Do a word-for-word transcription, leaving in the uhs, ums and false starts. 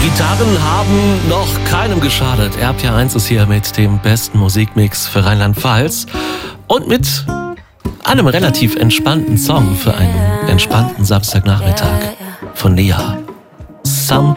Gitarren haben noch keinem geschadet. R P R eins ist hier mit dem besten Musikmix für Rheinland-Pfalz und mit einem relativ entspannten Song für einen entspannten Samstagnachmittag von Nia. Some